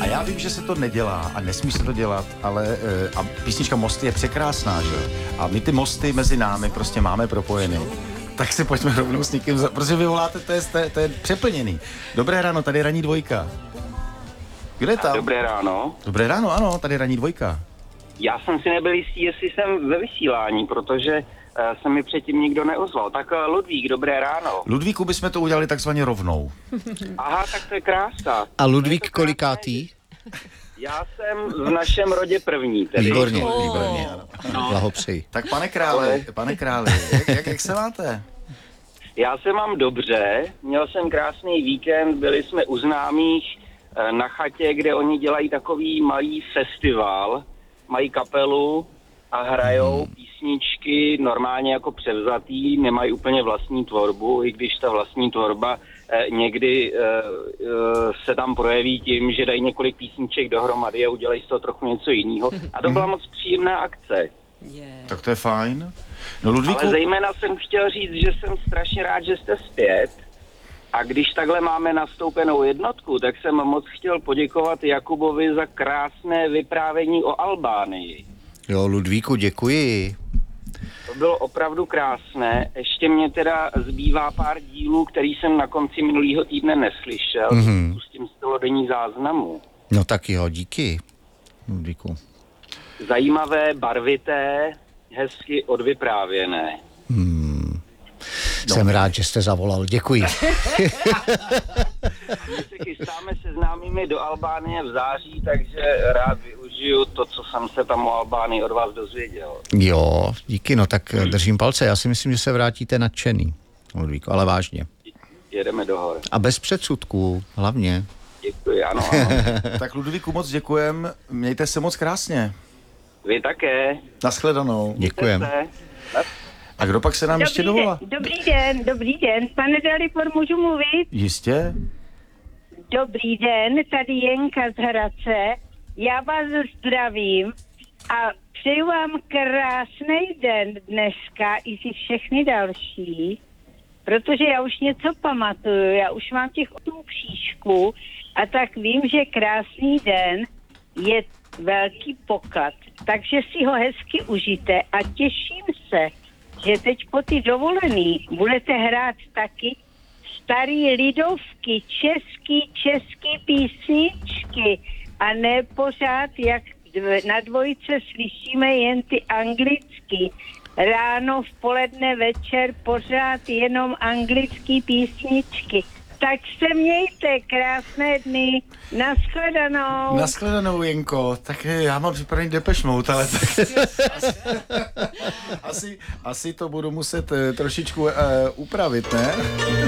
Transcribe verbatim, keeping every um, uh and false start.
já vím, že se to nedělá a nesmí se to dělat, ale a písnička Mosty je překrásná, že? A my ty mosty mezi námi prostě máme propojeny. Tak si pojďme rovnou s někým, za... protože vy voláte, to je, to je přeplněný. Dobré ráno, tady ranní dvojka. Kde je tam? Dobré ráno. Dobré ráno, ano, tady ranní dvojka. Já jsem si nebyl jistý, jestli jsem ve vysílání, protože uh, se mi předtím nikdo neozval. Tak uh, Ludvík, dobré ráno. Ludvíku bychom to udělali takzvaně rovnou. Aha, tak to je krása. A Ludvík kolikátý? Já jsem v našem rodě první. Tedy. Výborně, Oh. výborně. No. Blahopřeji. Tak pane králi, pane králi, jak, jak, jak se máte? Já se mám dobře, měl jsem krásný víkend, byli jsme u známých uh, na chatě, kde oni dělají takový malý festival, mají kapelu a hrajou hmm. písničky normálně jako převzatý, nemají úplně vlastní tvorbu, i když ta vlastní tvorba eh, někdy eh, eh, se tam projeví tím, že dají několik písniček dohromady a udělají z toho trochu něco jiného. A to byla moc příjemná akce. Yeah. Tak to je fajn. No Ludvíku... Ale zejména jsem chtěl říct, že jsem strašně rád, že jste zpět. A když takhle máme nastoupenou jednotku, tak jsem moc chtěl poděkovat Jakubovi za krásné vyprávění o Albánii. Jo, Ludvíku, děkuji. To bylo opravdu krásné. Ještě mě teda zbývá pár dílů, který jsem na konci minulého týdne neslyšel. Mm-hmm. Pustím z celodenní záznamu. No tak jo, díky, Ludvíku. Zajímavé, barvité, hezky odvyprávěné. Hmm. No. Jsem rád, že jste zavolal. Děkuji. My se chystáme se známými do Albánie v září, takže rád využiju to, co jsem se tam o Albánii od vás dozvěděl. Jo, díky, no tak držím palce. Já si myslím, že se vrátíte nadšený, Ludvíku, ale vážně. Jedeme do hor. A bez předsudků, hlavně. Děkuji, ano, ano. Tak Ludvíku moc děkujem, mějte se moc krásně. Vy také. Naschledanou. Děkujem. A kdo pak se nám Dobrý ještě dovolá? Den, dobrý den, dobrý den. Pane Dalibor, můžu mluvit? Jistě. Dobrý den, tady Jenka z Hradce. Já vás zdravím a přeju vám krásný den dneska i si všechny další, protože já už něco pamatuju, já už mám těch osm křížků a tak vím, že krásný den je velký poklad. Takže si ho hezky užijte a těším se, že teď po ty dovolený budete hrát taky starý lidovky, český, český písničky a ne pořád, jak na dvojce slyšíme jen ty anglicky. Ráno, v poledne, večer pořád jenom anglický písničky. Tak se mějte, krásné dny, nashledanou. Nashledanou, Jenko. Tak já mám připravený Depeche Mode, ale tak asi, asi to budu muset trošičku uh, upravit, ne?